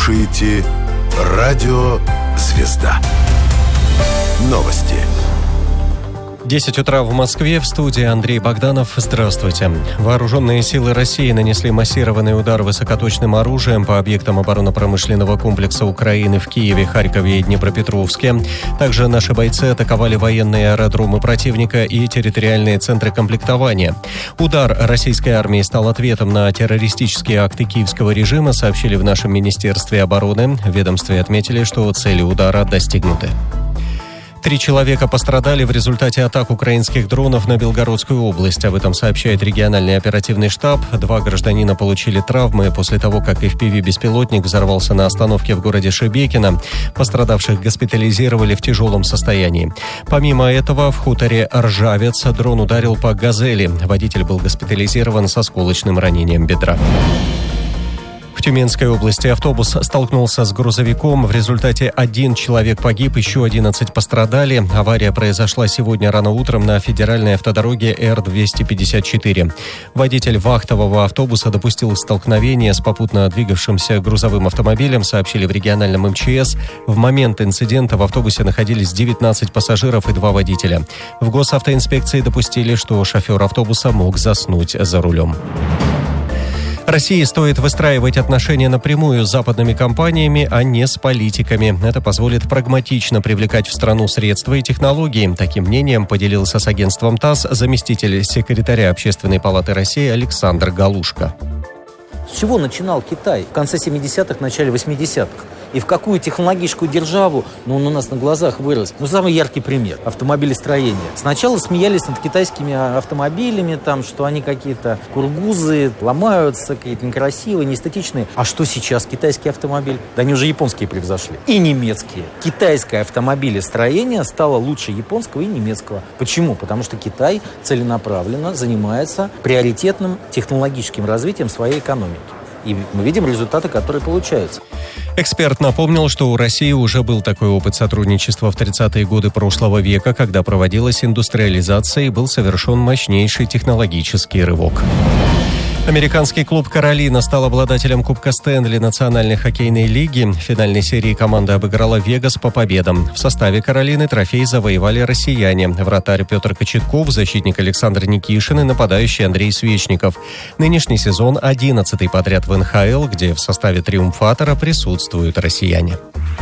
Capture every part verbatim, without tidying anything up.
слушаете Радио Звезда. Новости. десять утра в Москве, в студии Андрей Богданов. Здравствуйте. Вооруженные силы России нанесли массированный удар высокоточным оружием по объектам оборонно-промышленного комплекса Украины в Киеве, Харькове и Днепропетровске. Также наши бойцы атаковали военные аэродромы противника и территориальные центры комплектования. Удар российской армии стал ответом на террористические акты киевского режима, сообщили в нашем Министерстве обороны. В ведомстве отметили, что цели удара достигнуты. Три человека пострадали в результате атак украинских дронов на Белгородскую область. Об этом сообщает региональный оперативный штаб. Два гражданина получили травмы после того, как эф пи ви-беспилотник взорвался на остановке в городе Шебекино. Пострадавших госпитализировали в тяжелом состоянии. Помимо этого, в хуторе Ржавец дрон ударил по «Газели». Водитель был госпитализирован с осколочным ранением бедра. В Тюменской области автобус столкнулся с грузовиком. В результате один человек погиб, еще одиннадцать пострадали. Авария произошла сегодня рано утром на федеральной автодороге эр двести пятьдесят четыре. Водитель вахтового автобуса допустил столкновение с попутно двигавшимся грузовым автомобилем, сообщили в региональном эм че эс. В момент инцидента в автобусе находились девятнадцать пассажиров и два водителя. В госавтоинспекции допустили, что шофер автобуса мог заснуть за рулем. России стоит выстраивать отношения напрямую с западными компаниями, а не с политиками. Это позволит прагматично привлекать в страну средства и технологии. Таким мнением поделился с агентством ТАСС заместитель секретаря Общественной палаты России Александр Галушко. С чего начинал Китай в конце семидесятых, начале восьмидесятых? И в какую технологическую державу, ну, он у нас на глазах вырос. Ну, самый яркий пример – автомобилестроение. Сначала смеялись над китайскими автомобилями, там, что они какие-то кургузы, ломаются, какие-то некрасивые, неэстетичные. А что сейчас китайский автомобиль? Да они уже японские превзошли. И немецкие. Китайское автомобилестроение стало лучше японского и немецкого. Почему? Потому что Китай целенаправленно занимается приоритетным технологическим развитием своей экономики. И мы видим результаты, которые получаются. Эксперт напомнил, что у России уже был такой опыт сотрудничества в тридцатые годы прошлого века, когда проводилась индустриализация и был совершен мощнейший технологический рывок. Американский клуб «Каролина» стал обладателем Кубка Стэнли Национальной хоккейной лиги. В финальной серии команда обыграла «Вегас» по победам. В составе «Каролины» трофей завоевали россияне. Вратарь Петр Кочетков, защитник Александр Никишин и нападающий Андрей Свечников. Нынешний сезон одиннадцатый подряд в эн ха эл, где в составе «Триумфатора» присутствуют россияне.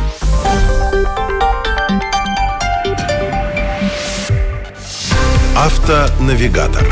Автонавигатор.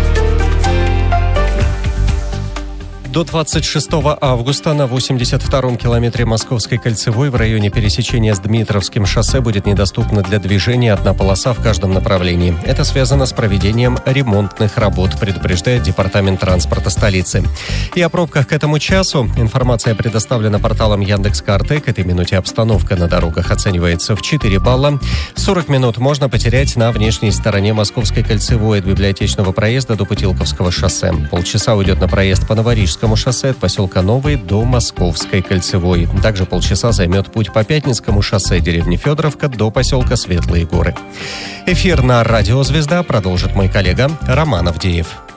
До двадцать шестого августа на восемьдесят втором километре Московской кольцевой в районе пересечения с Дмитровским шоссе будет недоступна для движения одна полоса в каждом направлении. Это связано с проведением ремонтных работ, предупреждает Департамент транспорта столицы. И о пробках к этому часу. Информация предоставлена порталом Яндекс.Карты. К этой минуте обстановка на дорогах оценивается в четыре балла. сорок минут можно потерять на внешней стороне Московской кольцевой от Библиотечного проезда до Путилковского шоссе. Полчаса уйдет на проезд по Новорижскому шоссе от поселка Новый до Московской кольцевой. Также полчаса займет путь по Пятницкому шоссе деревни Федоровка до поселка Светлые горы. Эфир на Радио Звезда продолжит мой коллега Роман Авдеев.